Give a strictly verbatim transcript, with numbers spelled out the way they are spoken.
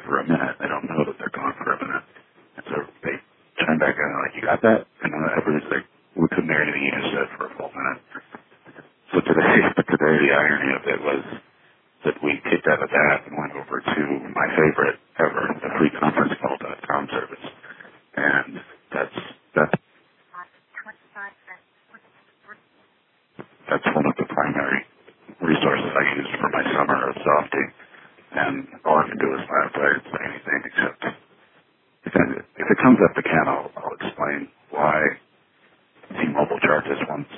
for a minute. They don't know that they're gone for a minute. And so they turn back and they're like, you got that? And then everybody's like, we couldn't hear anything you said for a full minute. So today, but today the irony of it was that we kicked out of that and went over to my favorite ever, the free conference call dot com service. And that's, that's, that's one of the primary resources I use for my summer of softing. And all I can do is laugh. I didn't say anything except if it, if it comes up again, I'll, I'll explain why T-Mobile charges one